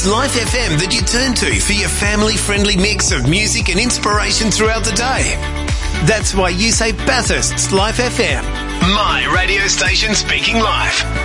It's Life FM that you turn to for your family-friendly mix of music and inspiration throughout the day. That's why you say Bathurst's Life FM. My radio station speaking life.